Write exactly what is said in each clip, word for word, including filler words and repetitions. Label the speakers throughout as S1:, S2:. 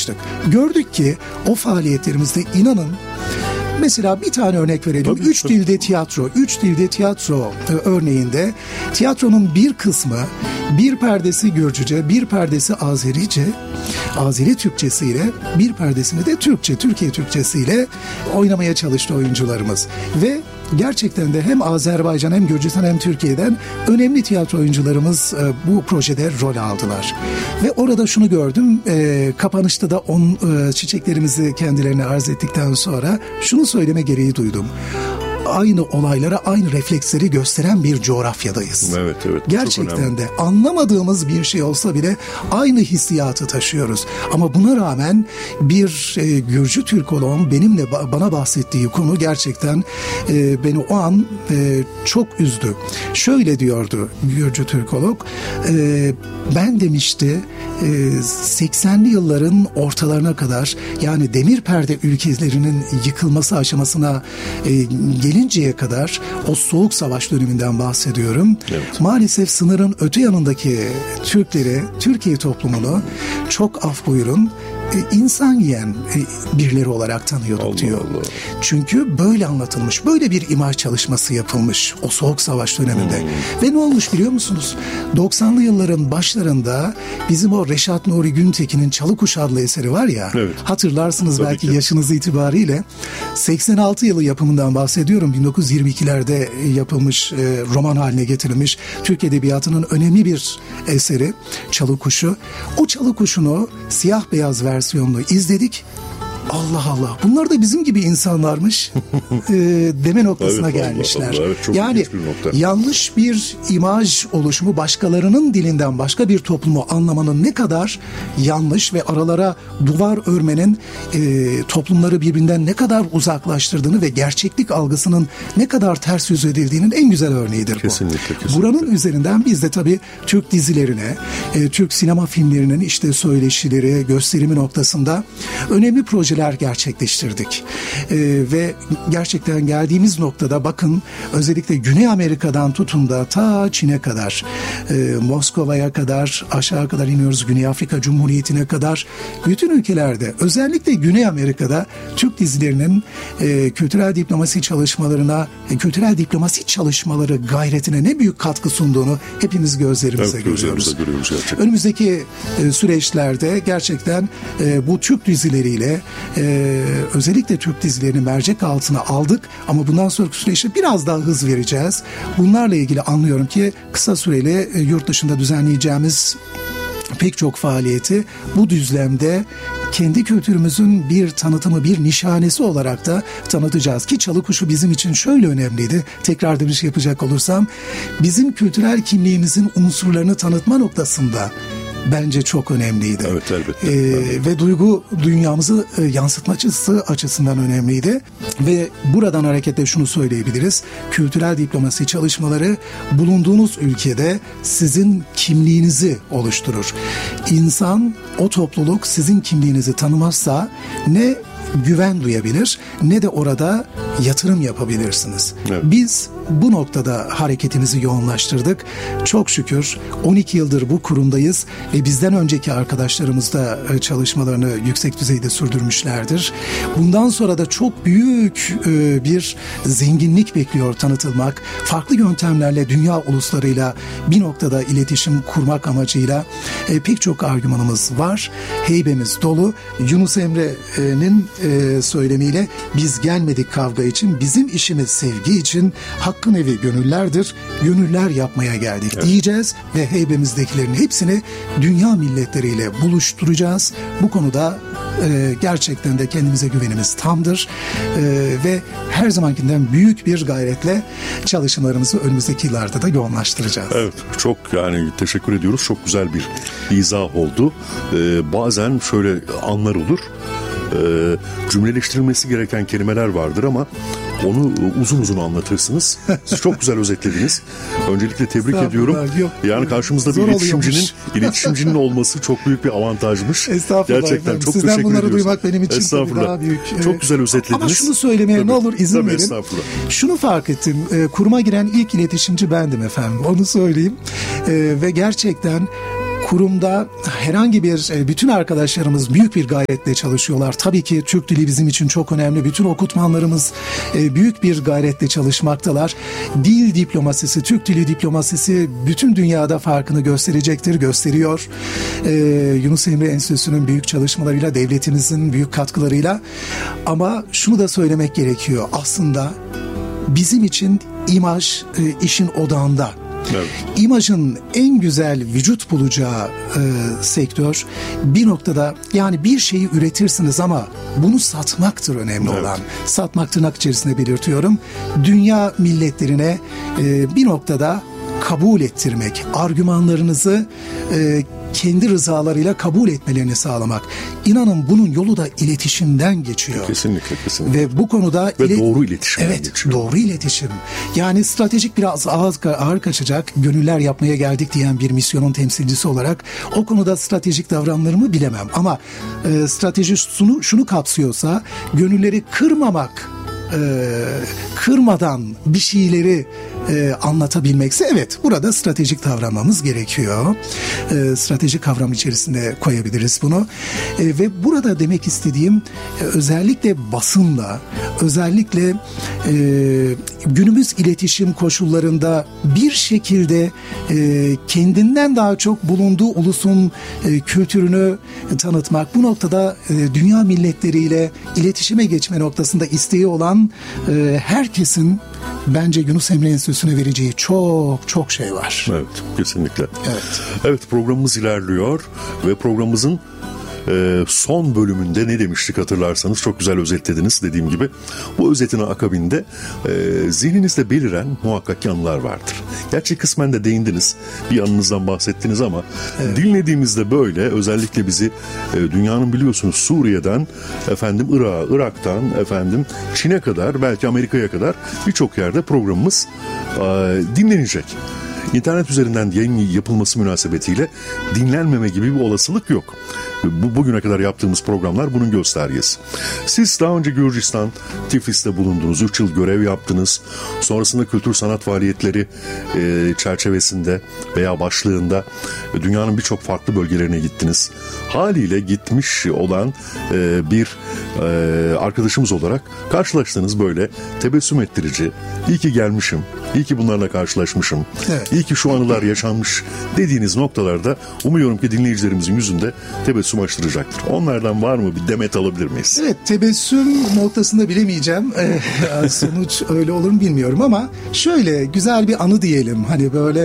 S1: çalıştık. Gördük ki o faaliyetlerimizde inanın, mesela bir tane örnek verelim.
S2: Tabii,
S1: üç
S2: tabii.
S1: dilde tiyatro. Üç dilde tiyatro e, örneğinde tiyatronun bir kısmı, bir perdesi Gürcüce, bir perdesi Azerice, Azeri Türkçesiyle, bir perdesini de Türkçe, Türkiye Türkçesiyle oynamaya çalıştı oyuncularımız. Ve gerçekten de hem Azerbaycan hem Gürcistan hem Türkiye'den önemli tiyatro oyuncularımız e, bu projede rol aldılar. Ve orada şunu gördüm, e, kapanışta da on e, çiçeklerimizi kendilerine arz ettikten sonra şunu söyleme gereği duydum. Aynı olaylara, aynı refleksleri gösteren bir coğrafyadayız.
S2: Evet, evet.
S1: Gerçekten de anlamadığımız bir şey olsa bile aynı hissiyatı taşıyoruz. Ama buna rağmen bir e, Gürcü Türkoloğun benimle bana bahsettiği konu gerçekten e, beni o an e, çok üzdü. Şöyle diyordu Gürcü Türkolog, e, ben demişti e, seksenli yılların ortalarına kadar, yani demir perde ülkelerinin yıkılması aşamasına e, gelinceye kadar, o soğuk savaş döneminden bahsediyorum.
S2: Evet.
S1: Maalesef sınırın öte yanındaki Türkleri, Türkiye toplumunu çok af buyurun insan yiyen birileri olarak tanıyorduk
S2: Allah
S1: diyor.
S2: Allah.
S1: Çünkü böyle anlatılmış, böyle bir imaj çalışması yapılmış o soğuk savaş döneminde. Hmm. Ve ne olmuş biliyor musunuz? doksanlı yılların başlarında bizim o Reşat Nuri Güntekin'in Çalıkuş adlı eseri var ya,
S2: evet.
S1: Hatırlarsınız
S2: Tabii
S1: belki
S2: ki.
S1: Yaşınız itibariyle. seksen altı yılı yapımından bahsediyorum. bin dokuz yüz yirmi ikilerde yapılmış, roman haline getirilmiş Türk Edebiyatı'nın önemli bir eseri Çalıkuşu. O Çalıkuş'unu siyah beyaz versiyonunu izledik. Allah Allah, bunlar da bizim gibi insanlarmış e, deme noktasına
S2: evet,
S1: gelmişler.
S2: Allah Allah, evet, çok
S1: yani
S2: bir nokta.
S1: Yanlış bir imaj oluşumu, başkalarının dilinden başka bir toplumu anlamanın ne kadar yanlış ve aralara duvar örmenin e, toplumları birbirinden ne kadar uzaklaştırdığını ve gerçeklik algısının ne kadar ters yüz edildiğinin en güzel örneğidir bu.
S2: Kesinlikle, kesinlikle.
S1: Buranın üzerinden biz de tabii Türk dizilerine, e, Türk sinema filmlerinin işte söyleşileri, gösterimi noktasında önemli projeler gerçekleştirdik. Ee, ve gerçekten geldiğimiz noktada bakın, özellikle Güney Amerika'dan tutun da ta Çin'e kadar, e, Moskova'ya kadar, aşağı kadar iniyoruz, Güney Afrika Cumhuriyeti'ne kadar, bütün ülkelerde, özellikle Güney Amerika'da Türk dizilerinin e, kültürel diplomasi çalışmalarına, e, kültürel diplomasi çalışmaları gayretine ne büyük katkı sunduğunu hepimiz gözlerimize
S2: evet,
S1: görüyoruz.
S2: görüyoruz gerçekten.
S1: Önümüzdeki e, süreçlerde gerçekten e, bu Türk dizileriyle Ee, özellikle Türk dizilerini mercek altına aldık ama bundan sonraki süreçte biraz daha hız vereceğiz. Bunlarla ilgili anlıyorum ki kısa süreli e, yurt dışında düzenleyeceğimiz pek çok faaliyeti bu düzlemde kendi kültürümüzün bir tanıtımı, bir nişanesi olarak da tanıtacağız. Ki Çalıkuşu bizim için şöyle önemliydi. Tekrar demiş yapacak olursam, bizim kültürel kimliğimizin unsurlarını tanıtma noktasında bence çok önemliydi.
S2: Evet, elbette.
S1: Ee,
S2: evet.
S1: Ve duygu dünyamızı e, yansıtmacısı açısından önemliydi. Ve buradan hareketle şunu söyleyebiliriz. Kültürel diplomasi çalışmaları bulunduğunuz ülkede sizin kimliğinizi oluşturur. İnsan, o topluluk sizin kimliğinizi tanımazsa ne güven duyabilir ne de orada yatırım yapabilirsiniz. Evet. Biz bu noktada hareketimizi yoğunlaştırdık. Çok şükür on iki yıldır bu kurumdayız ve bizden önceki arkadaşlarımız da çalışmalarını yüksek düzeyde sürdürmüşlerdir. Bundan sonra da çok büyük bir zenginlik bekliyor tanıtılmak. Farklı yöntemlerle dünya uluslarıyla bir noktada iletişim kurmak amacıyla pek çok argümanımız var. Heybemiz dolu. Yunus Emre'nin söylemiyle biz gelmedik kavga için, bizim işimiz sevgi için, hakkın evi gönüllerdir, gönüller yapmaya geldik evet. diyeceğiz ve heybemizdekilerin hepsini dünya milletleriyle buluşturacağız. Bu konuda e, gerçekten de kendimize güvenimiz tamdır e, ve her zamankinden büyük bir gayretle çalışmalarımızı önümüzdeki yıllarda da yoğunlaştıracağız.
S2: Evet, çok yani teşekkür ediyoruz. Çok güzel bir izah oldu. Ee, bazen şöyle anlar olur. Ee, cümleleştirilmesi gereken kelimeler vardır ama onu uzun uzun anlatırsınız. Siz çok güzel özetlediniz. Öncelikle tebrik ediyorum. Yok, yani karşımızda bir iletişimcinin, iletişimcinin olması çok büyük bir avantajmış.
S1: Estağfurullah.
S2: Gerçekten
S1: efendim.
S2: çok
S1: Sizden
S2: teşekkür
S1: bunları
S2: ediyoruz.
S1: duymak benim için daha büyük.
S2: Çok güzel özetlediniz.
S1: Ama şunu söylemeye tabii, ne olur izin
S2: tabii,
S1: verin. Şunu fark ettim. Kuruma giren ilk iletişimci bendim efendim. Onu söyleyeyim. Ve gerçekten kurumda herhangi bir, bütün arkadaşlarımız büyük bir gayretle çalışıyorlar. Tabii ki Türk dili bizim için çok önemli. Bütün okutmanlarımız büyük bir gayretle çalışmaktalar. Dil diplomasisi, Türk dili diplomasisi bütün dünyada farkını gösterecektir, gösteriyor. Ee, Yunus Emre Enstitüsü'nün büyük çalışmalarıyla, devletimizin büyük katkılarıyla. Ama şunu da söylemek gerekiyor. Aslında bizim için imaj e, işin odağında. Evet. İmajın en güzel vücut bulacağı e, sektör bir noktada, yani bir şeyi üretirsiniz ama bunu satmaktır önemli evet. olan. Satmak tırnak içerisinde belirtiyorum. Dünya milletlerine e, bir noktada kabul ettirmek, argümanlarınızı e, kendi rızalarıyla kabul etmelerini sağlamak. İnanın bunun yolu da iletişimden geçiyor.
S2: Kesinlikle, kesinlikle.
S1: Ve bu konuda
S2: ve ile... doğru iletişimden
S1: evet,
S2: geçiyor.
S1: Doğru iletişim. Yani stratejik biraz ağır, ağır kaçacak, gönüller yapmaya geldik diyen bir misyonun temsilcisi olarak o konuda stratejik davranlarımı bilemem. Ama e, strateji şunu, şunu kapsıyorsa, gönülleri kırmamak, e, kırmadan bir şeyleri E, anlatabilmekse, evet, burada stratejik davranmamız gerekiyor. E, strateji kavramı içerisinde koyabiliriz bunu. E, ve burada demek istediğim e, özellikle basınla, özellikle e, günümüz iletişim koşullarında bir şekilde e, kendinden daha çok bulunduğu ulusun e, kültürünü tanıtmak, bu noktada e, dünya milletleriyle iletişime geçme noktasında isteği olan e, herkesin bence Yunus Emre Enstitüsü'ne vereceği çok çok şey var.
S2: Evet, kesinlikle.
S1: Evet.
S2: Evet, programımız ilerliyor ve programımızın e, son bölümünde ne demiştik hatırlarsanız, çok güzel özetlediniz dediğim gibi. Bu özetin akabinde e, zihninizde beliren muhakkak anılar vardır. Gerçi kısmen de değindiniz, bir anınızdan bahsettiniz ama evet. dinlediğimizde böyle, özellikle bizi e, dünyanın biliyorsunuz Suriye'den efendim Irak'a, Irak'tan efendim Çin'e kadar, belki Amerika'ya kadar birçok yerde programımız e, dinlenecek. İnternet üzerinden yayın yapılması münasebetiyle dinlenmeme gibi bir olasılık yok. Bu, bugüne kadar yaptığımız programlar bunun göstergesi. Siz daha önce Gürcistan, Tiflis'te bulundunuz, üç yıl görev yaptınız. Sonrasında kültür sanat faaliyetleri e, çerçevesinde veya başlığında dünyanın birçok farklı bölgelerine gittiniz. Haliyle gitmiş olan e, bir e, arkadaşımız olarak karşılaştığınız böyle tebessüm ettirici, iyi ki gelmişim, iyi ki bunlarla karşılaşmışım, evet. iyi ki şu anılar yaşanmış dediğiniz noktalarda umuyorum ki dinleyicilerimizin yüzünde tebessüm açtıracaktır. Onlardan var mı, bir demet alabilir miyiz?
S1: Evet, tebessüm noktasında bilemeyeceğim. Ee, sonuç öyle olur mu bilmiyorum ama şöyle güzel bir anı diyelim. Hani böyle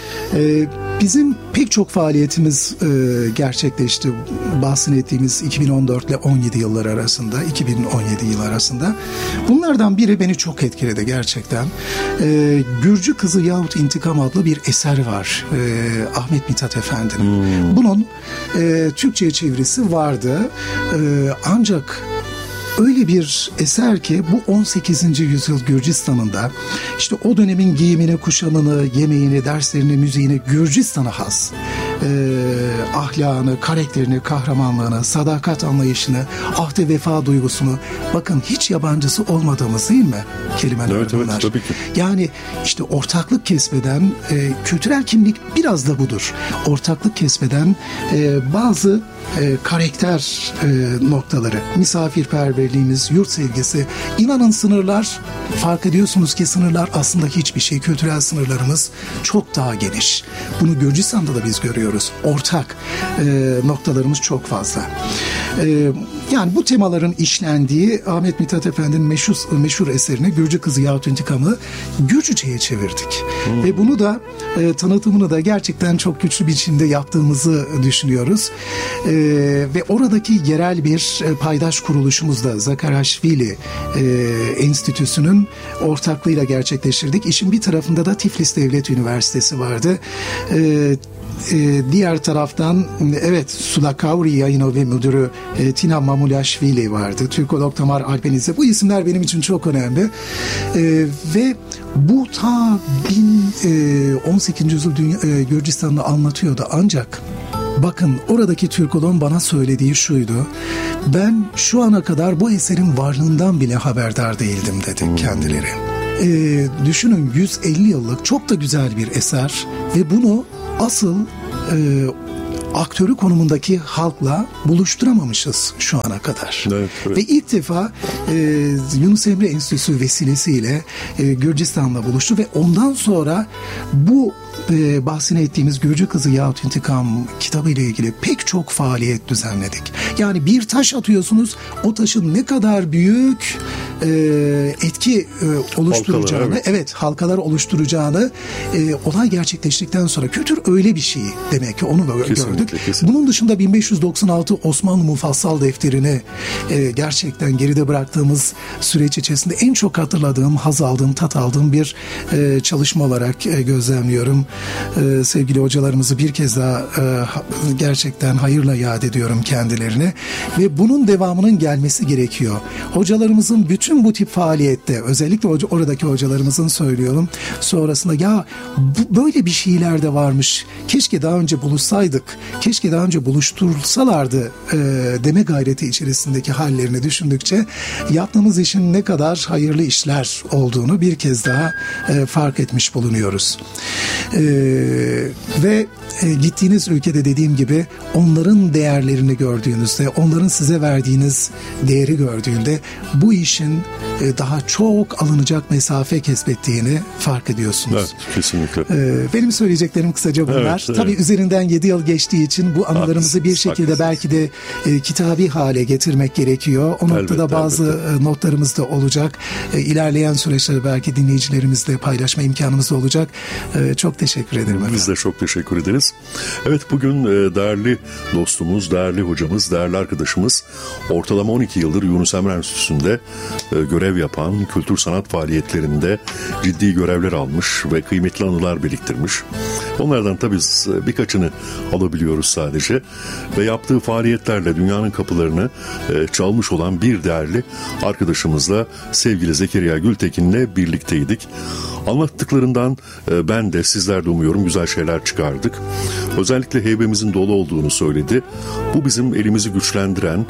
S1: e, bizim pek çok faaliyetimiz e, gerçekleşti. Bahsettiğimiz iki bin on dört ile on yedi yılları arasında, iki bin on yedi yılı arasında. Bunlardan biri beni çok etkiledi gerçekten. E, Gürcü Kızı yahut İntikam adlı bir eser var. E, Ahmet Mithat Efendi'nin. Hmm. Bunun e, Türkçe'ye çevirisi vardı. E, ancak öyle bir eser ki bu on sekizinci yüzyıl Gürcistan'ında işte o dönemin giyimini, kuşamını, yemeğini, derslerini, müziğini, Gürcistan'a has e, ahlakını, karakterini, kahramanlığını, sadakat anlayışını, ahde vefa duygusunu, bakın hiç yabancısı olmadığımız değil mi kelimeler
S2: evet,
S1: bunlar.
S2: Evet, tabii ki.
S1: Yani işte ortaklık kesbeden e, kültürel kimlik biraz da budur. Ortaklık kesbeden e, bazı e, karakter e, noktaları, misafirperverliğimiz, yurt sevgisi. İnanın sınırlar, fark ediyorsunuz ki sınırlar aslında hiçbir şey. Kültürel sınırlarımız çok daha geniş. Bunu Gürcistan'da da biz görüyoruz. Ortak e, noktalarımız çok fazla. E, yani bu temaların işlendiği Ahmet Mithat Efendi'nin meşhur, meşhur eserini Gürcü Kızı yahut İntikam'ı Gürcüce'ye çevirdik. Hmm. Ve bunu da e, tanıtımını da gerçekten çok güçlü biçimde yaptığımızı düşünüyoruz. E, ve oradaki yerel bir e, paydaş kuruluşumuz da Zakaraşvili e, Enstitüsü'nün ortaklığıyla gerçekleştirdik. İşin bir tarafında da Tiflis Devlet Üniversitesi vardı. E, Ee, diğer taraftan evet Sulakavri Yayınovi Müdürü e, Tina Mamulaşvili vardı. Türkolog Tamar Alpenize. Bu isimler benim için çok önemli. Ee, ve bu ta bin on sekizinci yüzyıl dünya, e, Gürcistan'da anlatıyordu. Ancak bakın oradaki Türkolog'un bana söylediği şuydu. Ben şu ana kadar bu eserin varlığından bile haberdar değildim dedi hmm. kendileri. Ee, düşünün yüz elli yıllık çok da güzel bir eser ve bunu asıl e, aktörü konumundaki halkla buluşturamamışız şu ana kadar.
S2: Evet, evet.
S1: Ve ilk defa e, Yunus Emre Enstitüsü vesilesiyle e, Gürcistan'la buluştu ve ondan sonra bu e, bahsini ettiğimiz Gürcü Kızı yahut İntikam kitabı ile ilgili pek çok faaliyet düzenledik. Yani bir taş atıyorsunuz, o taşın ne kadar büyük e, etki e, oluşturacağını,
S2: halkalar, evet.
S1: evet halkalar oluşturacağını e, olay gerçekleştikten sonra kültür öyle bir şey demek ki onu böyle
S2: kesinlikle,
S1: gördük.
S2: Kesinlikle.
S1: Bunun dışında bin beş yüz doksan altı Osmanlı Mufassal Defteri'ni e, gerçekten geride bıraktığımız süreç içerisinde en çok hatırladığım, haz aldığım, tat aldığım bir e, çalışma olarak e, gözlemliyorum. E, sevgili hocalarımızı bir kez daha e, gerçekten hayırla yad ediyorum kendilerine ve bunun devamının gelmesi gerekiyor. Hocalarımızın bütün bu tip faaliyette, özellikle hoca, oradaki hocalarımızın söylüyorum, sonrasında ya bu, böyle bir şeyler de varmış, keşke daha önce buluşsaydık, keşke daha önce buluştursalardı e, deme gayreti içerisindeki hallerini düşündükçe yaptığımız işin ne kadar hayırlı işler olduğunu bir kez daha e, fark etmiş bulunuyoruz. E, ve e, gittiğiniz ülkede dediğim gibi onların değerlerini gördüğünüzde, onların size verdiğiniz değeri gördüğünde bu işin e, daha çok alınacak mesafe kesbettiğini fark ediyorsunuz.
S2: Evet, kesinlikle.
S1: E, benim söyleyeceklerim kısaca bunlar.
S2: Evet, evet.
S1: Tabii üzerinden yedi yıl geçtiği için bu anılarımızı bir şekilde
S2: haklısınız.
S1: belki de e, kitabi hale getirmek gerekiyor. O noktada
S2: Elbette,
S1: bazı
S2: elbette.
S1: notlarımız da olacak. E, ilerleyen süreçte belki dinleyicilerimizle paylaşma imkanımız da olacak. E, çok teşekkür ederim efendim.
S2: Biz de çok teşekkür ederiz. Evet, bugün e, değerli dostumuz, değerli hocamız, değerli arkadaşımız ortalama on iki yıldır Yunus Emre Enstitüsü'nde e, görev yapan, kültür sanat faaliyetlerinde ciddi görevler almış ve kıymetli anılar biriktirmiş. Onlardan tabii birkaçını alabiliyoruz sadece ve yaptığı faaliyetlerle dünyanın kapılarını e, çalmış olan bir değerli arkadaşımızla sevgili Zekeriya Gültekin'le birlikteydik. Anlattıklarından e, ben de sizler de umuyorum güzel şeyler çıkardık. Özellikle heybemizin dolu olduğunu söyledi. Bu bizim elimizi güçlendiren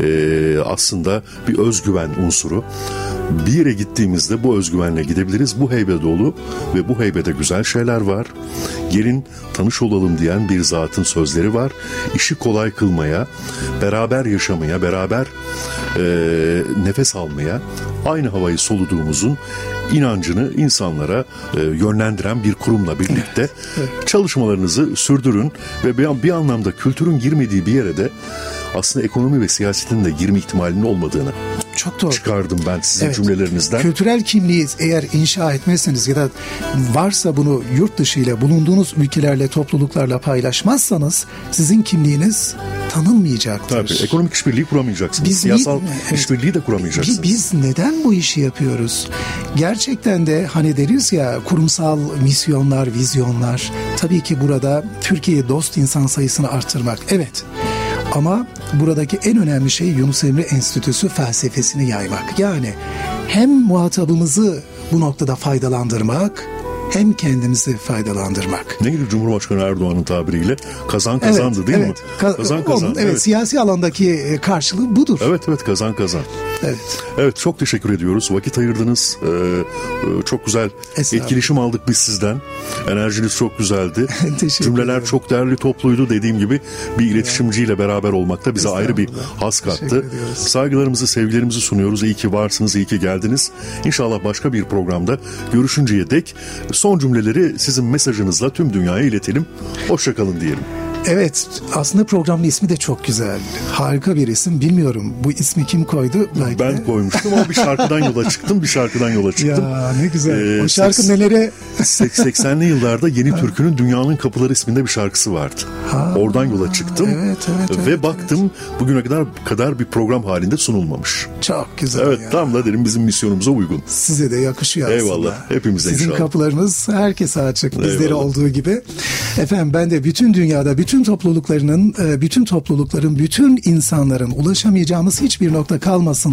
S2: e, aslında bir özgüven unsuru. Bir yere gittiğimizde bu özgüvenle gidebiliriz. Bu heybe dolu ve bu heybede güzel şeyler var. Gelin tanış olalım diyen bir zatın sözleri var. İşi kolay kılmaya, beraber yaşamaya, beraber e, nefes almaya, aynı havayı soluduğumuzun inancını insanlara e, yönlendiren bir kurumla birlikte çalışmalarınızı sürdürün ve bir, bir anlamda kültürün girmediği bir yere de aslında ekonomi ve siyasetin de girme ihtimalinin olmadığını
S1: çok doğru
S2: çıkardım ben sizin
S1: evet.
S2: cümlelerinizden.
S1: Kültürel kimliği eğer inşa etmezseniz ya da varsa bunu yurt dışı ile bulunduğunuz ülkelerle, topluluklarla paylaşmazsanız sizin kimliğiniz tanınmayacaktır.
S2: Tabii, ekonomik işbirliği kuramayacaksınız.
S1: Biz
S2: Siyasal
S1: mi, evet.
S2: işbirliği de kuramayacaksınız.
S1: Biz neden bu işi yapıyoruz? Gerçekten de hani deriz ya kurumsal misyonlar, vizyonlar. Tabii ki burada Türkiye'ye dost insan sayısını arttırmak. Evet. Ama buradaki en önemli şey Yunus Emre Enstitüsü felsefesini yaymak. Yani hem muhatabımızı bu noktada faydalandırmak hem kendimizi faydalandırmak.
S2: Neydi Cumhurbaşkanı Erdoğan'ın tabiriyle? Kazan kazandı
S1: evet,
S2: değil
S1: evet.
S2: mi?
S1: Ka-
S2: kazan kazan.
S1: Onun, evet, evet, siyasi alandaki karşılığı budur.
S2: Evet evet kazan kazan.
S1: Evet.
S2: Evet, çok teşekkür ediyoruz. Vakit ayırdınız. Ee, çok güzel etkileşim aldık biz sizden. Enerjiniz çok güzeldi. Cümleler ederim. Çok değerli, topluydu. Dediğim gibi bir iletişimciyle beraber olmak da bize ayrı bir haz kattı. Saygılarımızı, sevgilerimizi sunuyoruz. İyi ki varsınız, iyi ki geldiniz. İnşallah başka bir programda görüşünceye dek son cümleleri sizin mesajınızla tüm dünyaya iletelim. Hoşça kalın diyelim.
S1: Evet, aslında programın ismi de çok güzel. Harika bir isim. Bilmiyorum bu ismi kim koydu? Belki
S2: ben
S1: de...
S2: koymuştum ama bir şarkıdan yola çıktım. Bir şarkıdan yola çıktım.
S1: Ya ne güzel.
S2: Ee,
S1: o şarkı
S2: seks...
S1: nelere...
S2: seksenli yıllarda Yeni Türkü'nün Dünyanın Kapıları isminde bir şarkısı vardı. Ha,
S1: Oradan
S2: yola çıktım.
S1: Evet, evet,
S2: ve
S1: evet,
S2: baktım
S1: evet.
S2: bugüne kadar kadar bir program halinde sunulmamış.
S1: Çok güzel.
S2: Evet,
S1: ya.
S2: tam da dedim bizim misyonumuza uygun.
S1: Size de yakışıyor aslında.
S2: Eyvallah. Hepimize
S1: Sizin
S2: inşallah.
S1: Sizin kapılarınız herkese açık. Bizleri
S2: Eyvallah.
S1: olduğu gibi. Efendim ben de bütün dünyada, bütün topluluklarının, bütün toplulukların, bütün insanların ulaşamayacağımız hiçbir nokta kalmasın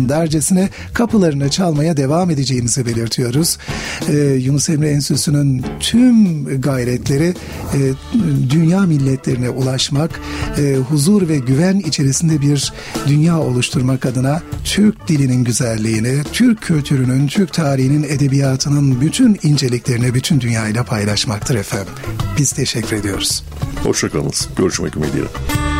S1: olsun dercesine kapılarını çalmaya devam edeceğimizi belirtiyoruz. Ee, Yunus Emre Enstitüsü'nün tüm gayretleri e, dünya milletlerine ulaşmak, e, huzur ve güven içerisinde bir dünya oluşturmak adına Türk dilinin güzelliğini, Türk kültürünün, Türk tarihinin, edebiyatının bütün inceliklerini bütün dünyayla paylaşmaktır efendim. Biz teşekkür ediyoruz.
S2: Hoşçakalınız. Görüşmek ümidiyle.